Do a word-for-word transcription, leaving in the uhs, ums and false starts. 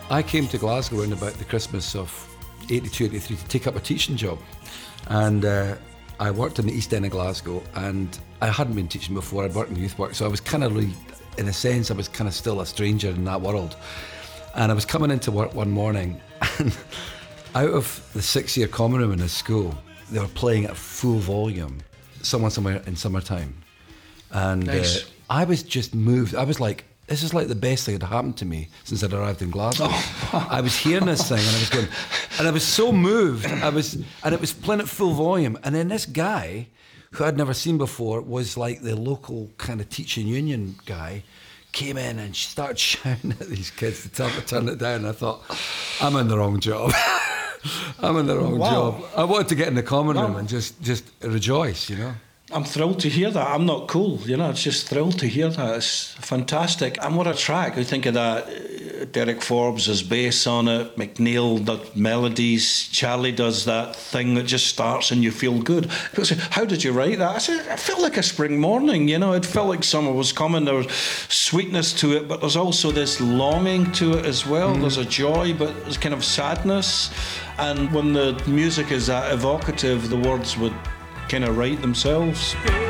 I came to Glasgow in about the Christmas of eighty-two, eighty-three to take up a teaching job. And uh, I worked in the East End of Glasgow, and I hadn't been teaching before. I'd worked in youth work, so I was kind of, really, in a sense, I was kind of still a stranger in that world. And I was coming into work one morning, and out of the six-year common room in the school, they were playing at full volume, Someone Somewhere in Summertime. And nice. uh, I was just moved. I was like, this is like the best thing that had happened to me since I'd arrived in Glasgow. Oh. I was hearing this thing and I was going, and I was so moved. I was, and it was playing at full volume. And then this guy, who I'd never seen before, was like the local kind of teaching union guy, came in and started shouting at these kids to tell them to turn it down. And I thought, I'm in the wrong job. I'm in the wrong wow. job. I wanted to get in the common room wow. and just, just rejoice, you know. I'm thrilled to hear that. I'm not cool, you know, it's just thrilled to hear that. It's fantastic. And what a track. I think of that, Derek Forbes' has bass on it, McNeil does melodies, Charlie does that thing that just starts and you feel good. People say, how did you write that? I said, it felt like a spring morning, you know, it felt like summer was coming. There was sweetness to it, but there's also this longing to it as well. Mm. There's a joy, but there's kind of sadness. And when the music is that evocative, the words would kind of write themselves.